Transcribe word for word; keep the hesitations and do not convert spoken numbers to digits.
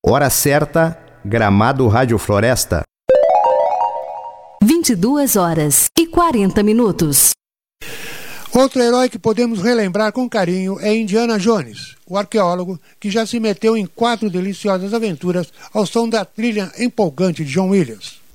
Hora certa, Gramado Rádio Floresta. vinte e duas horas e quarenta minutos. Outro herói que podemos relembrar com carinho é Indiana Jones, o arqueólogo que já se meteu em quatro deliciosas aventuras ao som da trilha empolgante de John Williams.